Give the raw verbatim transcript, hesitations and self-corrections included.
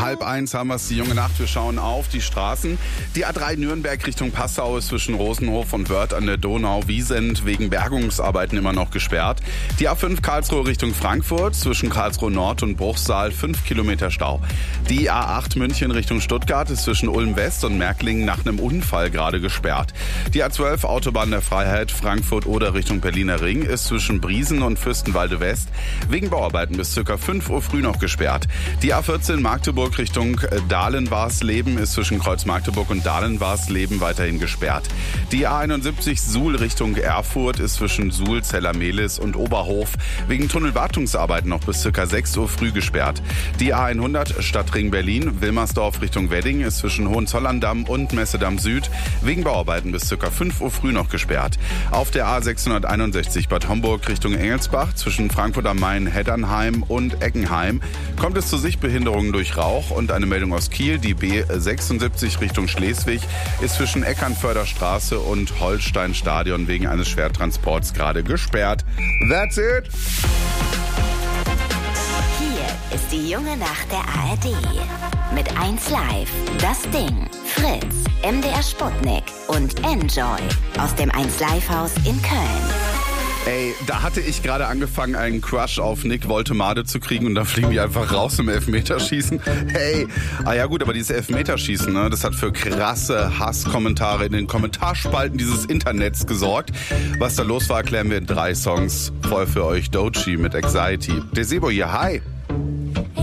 Halb eins haben wir es, die junge Nacht. Wir schauen auf die Straßen. Die A drei Nürnberg Richtung Passau ist zwischen Rosenhof und Wörth an der Donau-Wiesent wegen Bergungsarbeiten immer noch gesperrt. Die A fünf Karlsruhe Richtung Frankfurt zwischen Karlsruhe Nord und Bruchsal fünf Kilometer Stau. Die A acht München Richtung Stuttgart ist zwischen Ulm West und Märklingen nach einem Unfall gerade gesperrt. Die A zwölf Autobahn der Freiheit Frankfurt-Oder Richtung Berliner Ring ist zwischen Briesen und Fürstenwalde West wegen Bauarbeiten bis ca. fünf Uhr früh noch gesperrt. Die A vierzehn Magdeburg Richtung Dahlen-Warsleben ist zwischen Kreuz Magdeburg und Dahlen-Warsleben weiterhin gesperrt. Die A einundsiebzig Suhl Richtung Erfurt ist zwischen Suhl, Zellermehlis und Oberhof wegen Tunnelwartungsarbeiten noch bis ca. sechs Uhr früh gesperrt. Die A hundert Stadtring Berlin, Wilmersdorf Richtung Wedding ist zwischen Hohenzollern-Damm und Messedamm Süd wegen Bauarbeiten bis ca. fünf Uhr früh noch gesperrt. Auf der A sechshunderteinundsechzig Bad Homburg Richtung Engelsbach zwischen Frankfurt am Main, Heddernheim und Eckenheim kommt es zu Sichtbehinderungen durch Rauch. Und eine Meldung aus Kiel, die B sechsundsiebzig Richtung Schleswig ist zwischen Eckernförder Straße und Holstein-Stadion wegen eines Schwertransports gerade gesperrt. That's it! Hier ist die junge Nacht der A R D. Mit eins Live, Das Ding, Fritz, M D R Sputnik und Enjoy aus dem eins Live Haus in Köln. Ey, da hatte ich gerade angefangen, einen Crush auf Nick Woltemade zu kriegen und dann fliegen die einfach raus im Elfmeterschießen. Hey, ah ja gut, aber dieses Elfmeterschießen, ne, das hat für krasse Hasskommentare in den Kommentarspalten dieses Internets gesorgt. Was da los war, erklären wir in drei Songs. Voll für euch Doechii mit Anxiety. Der Sebo hier, hi.